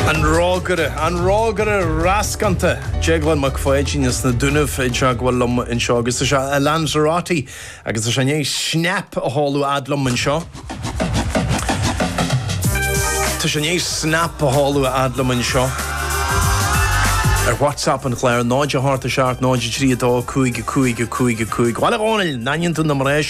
An rágara rascanta Jeglan McFoyginus na dunah Jagwalum in seo agus is a Lanzarote agus is a snap a hallú adlum in seo. Tá sé snap a hallú adlum in seo. WhatsApp an chléir 9 harta seart 9 trí dó 2 Gháil gáil nain tú na rééis